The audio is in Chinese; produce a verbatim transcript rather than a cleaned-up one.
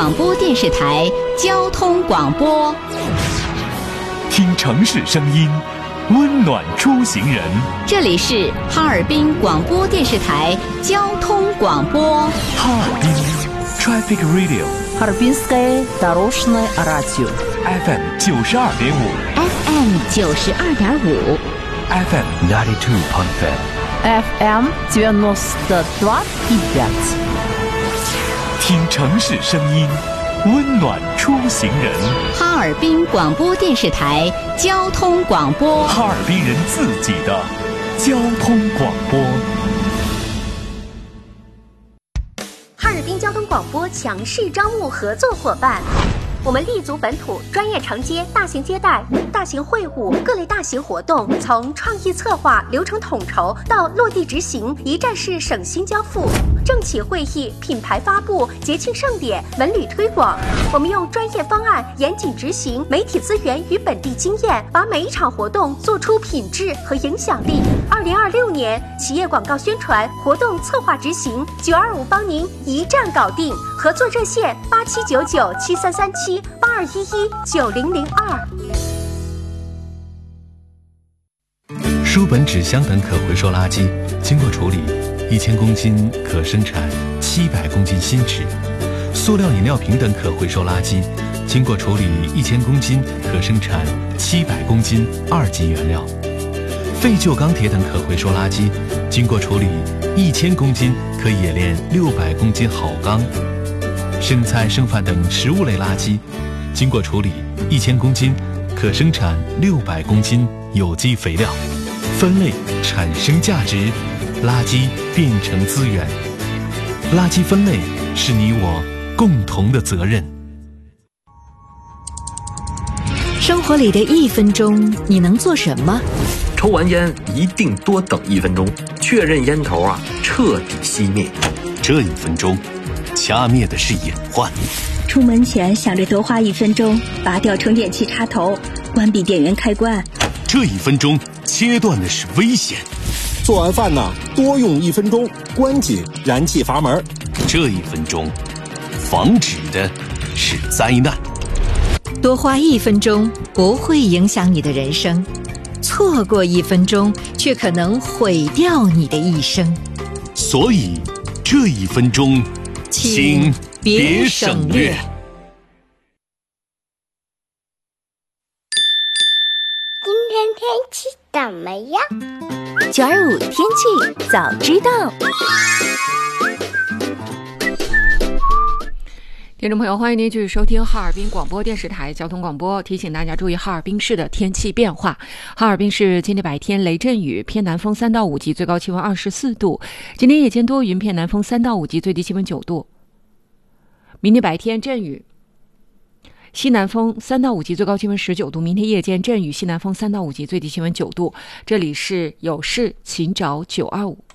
广播电视台交通广播。 听城市声音，温暖出行人。 这里是哈尔滨广播电视台交通广播。 哈尔滨 Traffic Radio， Harbinskое дорожное радио F M 九十二点五 F M 九十二点五 F M ninety two point five F M девяносто два и пять。 听城市声音，温暖出行人。 哈尔滨广播电视台交通广播， 哈尔滨人自己的交通广播。 哈尔滨交通广播强势招募合作伙伴。我们立足本土，专业承接大型接待、大型会晤、各类大型活动，从创意策划、流程统筹到落地执行，一站式省心交付。政企会议、品牌发布、节庆盛典、文旅推广，我们用专业方案严谨执行，媒体资源与本地经验，把每一场活动做出品质和影响力。二零二六年企业广告宣传、活动策划执行，九二五帮您一站搞定。合作热线八七九九七三三七八二一一九零零二。 书本、纸箱等可回收垃圾经过处理，一千公斤可生产七百公斤新纸；塑料饮料瓶等可回收垃圾经过处理，一千公斤可生产七百公斤二级原料；废旧钢铁等可回收垃圾经过处理，一千公斤可冶炼六百公斤好钢；剩菜剩饭等食物类垃圾经过处理，一千公斤可生产六百公斤有机肥料。分类产生价值，垃圾变成资源。垃圾分类是你我共同的责任。 生活里的一分钟，你能做什么？ 抽完烟一定多等一分钟，确认烟头啊彻底熄灭。 这一分钟，掐灭的是隐患。 出门前想着多花一分钟，拔掉充电器插头，关闭电源开关。 这一分钟，切断的是危险。 做完饭呢，多用一分钟，关紧燃气阀门。 这一分钟，防止的是灾难。 多花一分钟不会影响你的人生，错过一分钟却可能毁掉你的一生。 所以，这一分钟，请别省略。 今天天气怎么样？ 九二五天气早知道。 听众朋友，欢迎您继续收听哈尔滨广播电视台交通广播。提醒大家注意哈尔滨市的天气变化。哈尔滨市今天白天雷阵雨，偏南风三到五级，最高气温二十四度。今天夜间多云，偏南风三到五级，最低气温九度。明天白天阵雨，西南风三到五级，最高气温十九度。明天夜间阵雨，西南风三到五级，最低气温九度。这里是有事请找九二五。